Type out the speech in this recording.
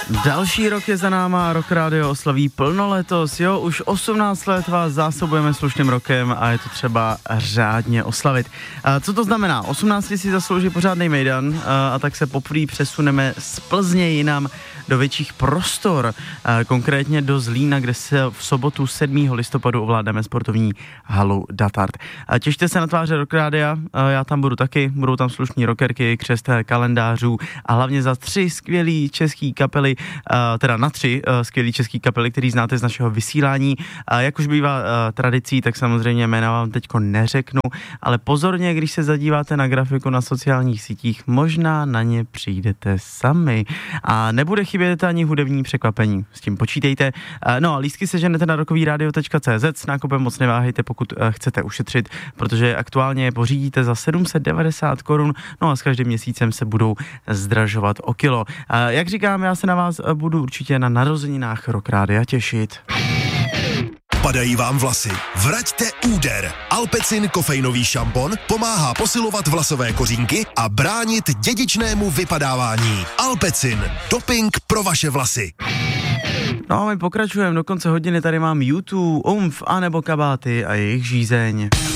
Další rok je za náma, Rock Radio oslaví plno letos, jo, už 18 let vás zásobujeme slušným rokem a je to třeba řádně oslavit. Co to znamená? 18 si zaslouží pořádnej mejdan a tak se poprvé přesuneme z Plzně jinam do větších prostor, konkrétně do Zlína, kde se v sobotu 7. listopadu ovládneme sportovní halu Datart. Těšte se na tváře Rock Radia, já tam budu taky, budou tam slušní rockerky, křest kalendářů a hlavně za 3 skvělý český kapely, teda na 3 skvělý český kapely, který znáte z našeho vysílání. Jak už bývá tradicí, tak samozřejmě jména vám teďko neřeknu, ale pozorně, když se zadíváte na grafiku na sociálních sítích, možná na ně přijdete sami. A nebude chybět ani hudební překvapení, s tím počítejte. No a lístky seženete na rockovyradio.cz, s nákupem moc neváhejte, pokud chcete ušetřit, protože aktuálně pořídíte za 790 korun, no a s každým měsícem se budou zdražovat o kilo. Jak říkám, já se na vás budu určitě na narozeninách Rock Rádia těšit. Padají vám vlasy? Vraťte úder. Alpecin kofeinový šampon pomáhá posilovat vlasové kořínky a bránit dědičnému vypadávání. Alpecin. Doping pro vaše vlasy. No a my pokračujeme, do konce hodiny tady mám YouTube, Umf anebo Kabáty a jejich žízeň.